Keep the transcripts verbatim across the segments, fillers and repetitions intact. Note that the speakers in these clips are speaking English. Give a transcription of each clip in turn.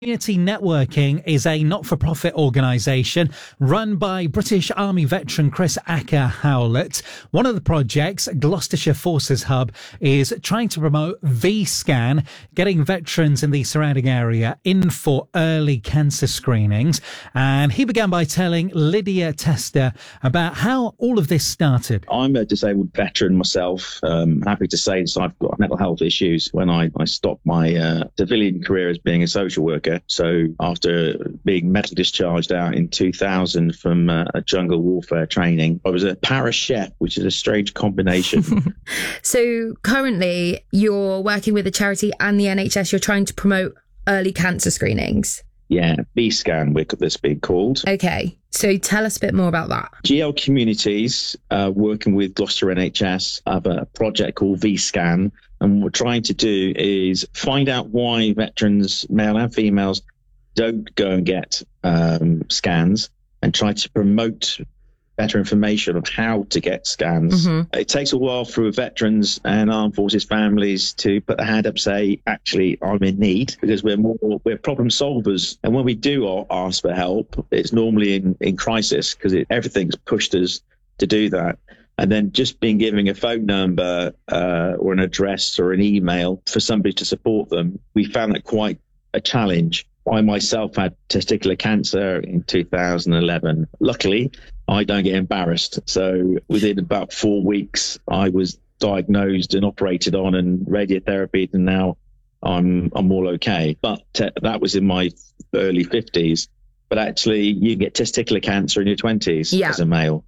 Community Networking is a not-for-profit organisation run by British Army veteran Chris Acker Howlett. One of the projects, Gloucestershire Forces Hub, is trying to promote V-Scan, getting veterans in the surrounding area in for early cancer screenings. And he began by telling Lydia Tester about how all of this started. I'm a disabled veteran myself. Um, happy to say so I've got mental health issues when I, I stopped my uh, civilian career as being a social worker. So after being medically discharged out in two thousand from uh, a jungle warfare training, I was a para chef, which is a strange combination. So currently you're working with a charity and the N H S. You're trying to promote early cancer screenings. Yeah, V-Scan, we're this being called. Okay, so tell us a bit more about that. G L Communities, uh, working with Gloucester N H S, have a project called V-Scan. And what we're trying to do is find out why veterans, male and females, don't go and get um, scans and try to promote better information of how to get scans. Mm-hmm. It takes a while for veterans and armed forces families to put their hand up, say, actually, I'm in need, because we're more, we're problem solvers. And when we do ask for help, it's normally in, in crisis, because everything's pushed us to do that. And then just being given a phone number uh, or an address or an email for somebody to support them, we found that quite a challenge. I myself had testicular cancer in two thousand eleven. Luckily, I don't get embarrassed. So within about four weeks, I was diagnosed and operated on and radiotherapy, and now I'm I'm all okay. But uh, that was in my early fifties. But actually, you get testicular cancer in your twenties yeah. as a male.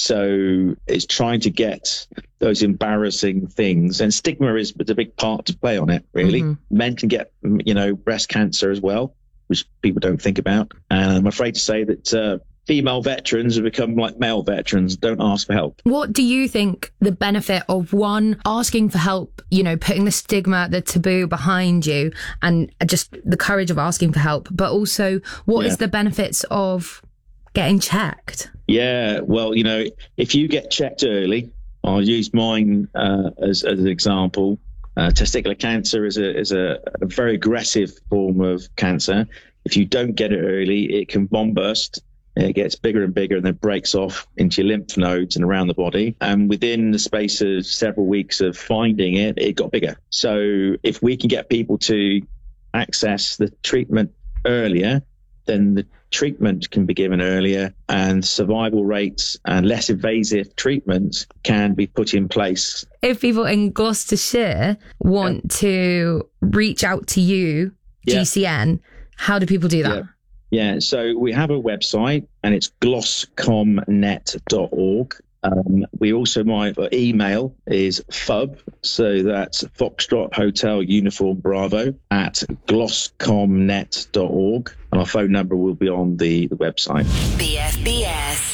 So it's trying to get those embarrassing things, and stigma is a big part to play on it, really. Mm-hmm. Men can get, you know, breast cancer as well, which people don't think about. And I'm afraid to say that uh, female veterans have become like male veterans, don't ask for help. What do you think the benefit of, one, asking for help, you know, putting the stigma, the taboo behind you, and just the courage of asking for help, but also what yeah. is the benefits of getting checked? Yeah, well, you know, if you get checked early, I'll use mine uh, as, as an example. Uh, testicular cancer is a is a, a very aggressive form of cancer. If you don't get it early, it can bomb burst. It gets bigger and bigger and then breaks off into your lymph nodes and around the body. And within the space of several weeks of finding it, it got bigger. So if we can get people to access the treatment earlier, then the treatment can be given earlier, and survival rates and less invasive treatments can be put in place. If people in Gloucestershire want yeah. to reach out to you, G C N, yeah. how do people do that? Yeah. yeah, so we have a website, and it's glosscomnet dot org. Um, we also, my email is F U B, so that's Foxtrot Hotel Uniform Bravo, at glosscomnet dot org. And our phone number will be on the, the website. B F B S.